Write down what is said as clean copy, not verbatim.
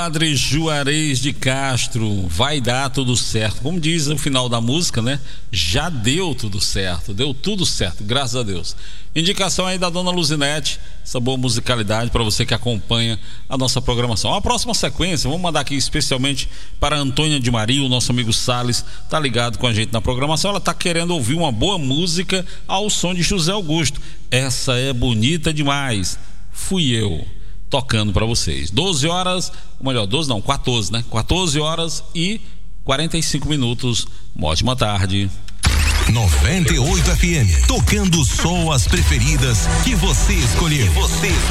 Padre Juarez de Castro, vai dar tudo certo. Como diz o final da música, né? Já deu tudo certo, graças a Deus. Indicação aí da dona Luzinete, essa boa musicalidade para você que acompanha a nossa programação. A próxima sequência, vamos mandar aqui especialmente para a Antônia de Maria, o nosso amigo Salles, tá ligado com a gente na programação. Ela tá querendo ouvir uma boa música ao som de José Augusto. Essa é bonita demais. Fui eu tocando para vocês. 14 horas e 45 minutos. Uma ótima tarde. 98 FM, tocando só as preferidas que você escolheu.